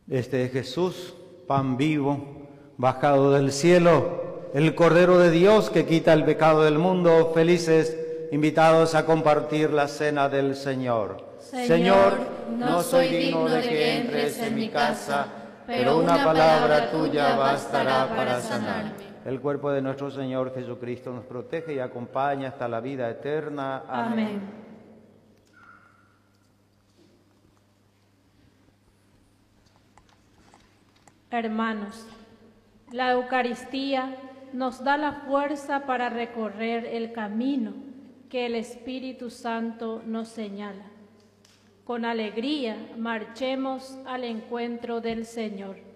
Este es Jesús, pan vivo, bajado del cielo, el Cordero de Dios que quita el pecado del mundo. Felices, invitados a compartir la cena del Señor. Señor, no soy digno de que entres en mi casa, pero una palabra tuya bastará para sanarme. El cuerpo de nuestro Señor Jesucristo nos protege y acompaña hasta la vida eterna. Amén. Hermanos, la Eucaristía nos da la fuerza para recorrer el camino que el Espíritu Santo nos señala. Con alegría marchemos al encuentro del Señor.